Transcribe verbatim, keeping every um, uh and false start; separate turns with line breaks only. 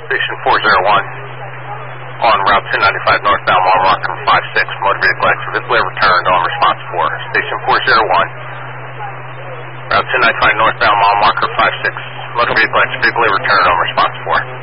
Station four zero one on Route two ninety-five northbound, mile marker five six, motor vehicle accidentally returned on response four. Station four zero one, Route two ninety-five northbound, mile marker five six, motor vehicle accidentally returned on response four.